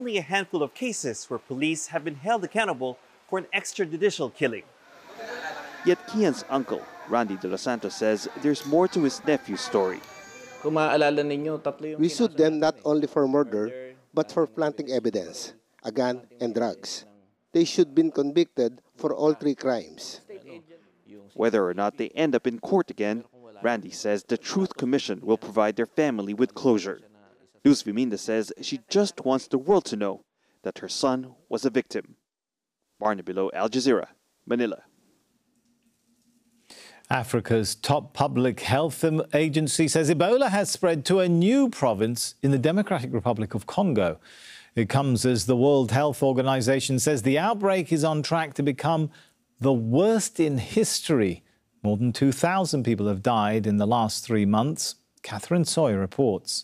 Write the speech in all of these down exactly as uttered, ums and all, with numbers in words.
Only a handful of cases where police have been held accountable for an extrajudicial killing. Yet Kian's uncle, Randy De Los Santos, says there's more to his nephew's story. We sued them not only for murder, but for planting evidence, a gun, and drugs. They should have been convicted for all three crimes. Whether or not they end up in court again, Randy says the Truth Commission will provide their family with closure. Luz Viminda says she just wants the world to know that her son was a victim. Barnaby Lowe, Al Jazeera, Manila. Africa's top public health agency says Ebola has spread to a new province in the Democratic Republic of Congo. It comes as the World Health Organization says the outbreak is on track to become the worst in history. More than two thousand people have died in the last three months. Catherine Sawyer reports.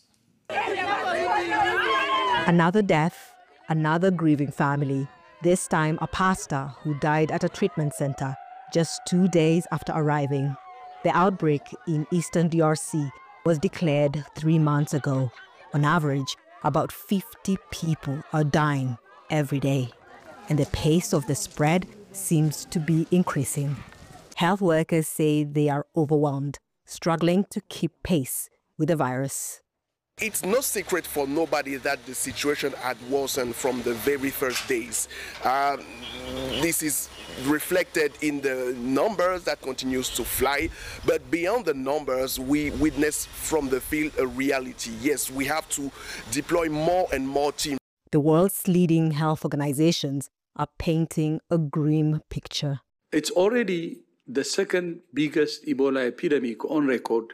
Another death, another grieving family. This time a pastor who died at a treatment center just two days after arriving. The outbreak in eastern D R C was declared three months ago. On average, about fifty people are dying every day, and the pace of the spread seems to be increasing. Health workers say they are overwhelmed, struggling to keep pace with the virus. It's no secret for nobody that the situation had worsened from the very first days. Uh, this is reflected in the numbers that continues to fly, but beyond the numbers, we witness from the field a reality. Yes, we have to deploy more and more teams. The world's leading health organizations are painting a grim picture. It's already the second biggest Ebola epidemic on record,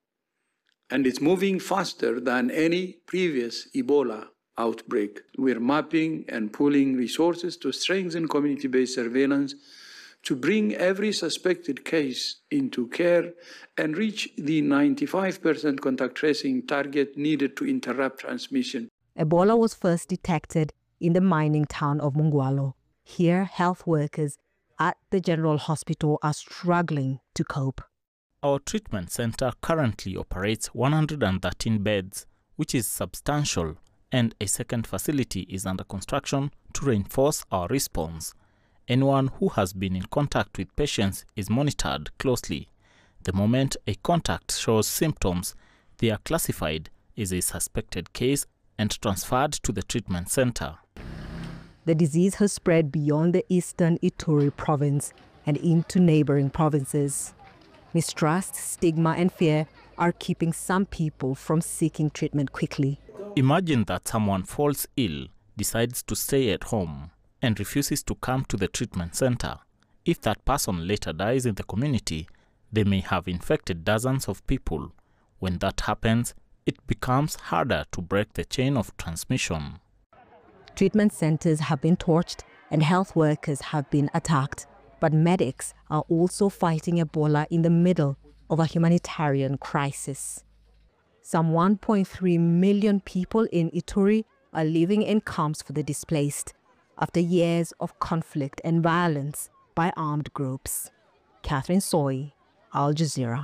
and it's moving faster than any previous Ebola outbreak. We're mapping and pooling resources to strengthen community-based surveillance, to bring every suspected case into care and reach the ninety-five percent contact tracing target needed to interrupt transmission. Ebola was first detected in the mining town of Mongwalo. Here, health workers at the General Hospital are struggling to cope. Our treatment center currently operates one hundred thirteen beds, which is substantial, and a second facility is under construction to reinforce our response. Anyone who has been in contact with patients is monitored closely. The moment a contact shows symptoms, they are classified as a suspected case and transferred to the treatment center. The disease has spread beyond the eastern Ituri province and into neighboring provinces. Mistrust, stigma, and fear are keeping some people from seeking treatment quickly. Imagine that someone falls ill, decides to stay at home, and refuses to come to the treatment center. If that person later dies in the community, they may have infected dozens of people. When that happens, it becomes harder to break the chain of transmission. Treatment centers have been torched and health workers have been attacked. But medics are also fighting Ebola in the middle of a humanitarian crisis. Some one point three million people in Ituri are living in camps for the displaced after years of conflict and violence by armed groups. Catherine Soy, Al Jazeera.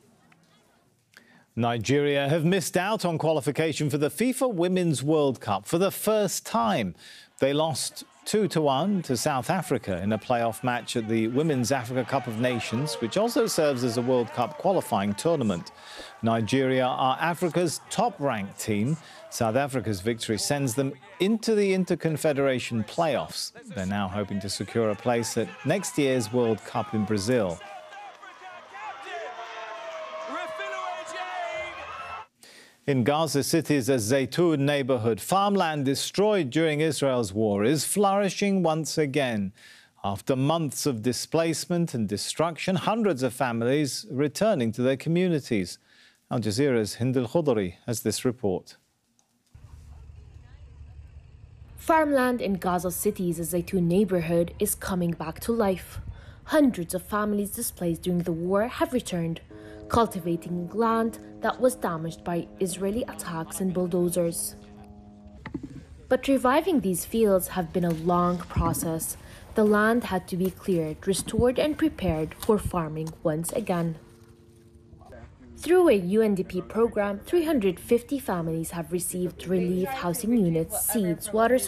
Nigeria have missed out on qualification for the FIFA Women's World Cup for the first time. They lost two to one to South Africa in a playoff match at the Women's Africa Cup of Nations, which also serves as a World Cup qualifying tournament. Nigeria are Africa's top-ranked team. South Africa's victory sends them into the Interconfederation playoffs. They're now hoping to secure a place at next year's World Cup in Brazil. In Gaza City's Zaytun neighborhood, farmland destroyed during Israel's war is flourishing once again. After months of displacement and destruction, hundreds of families returning to their communities. Al Jazeera's Hindal Khudri has this report. Farmland in Gaza City's Zaytun neighborhood is coming back to life. Hundreds of families displaced during the war have returned, cultivating land that was damaged by Israeli attacks and bulldozers. But reviving these fields have been a long process. The land had to be cleared, restored, and prepared for farming once again. Through a U N D P program, three hundred fifty families have received relief housing units, seeds, water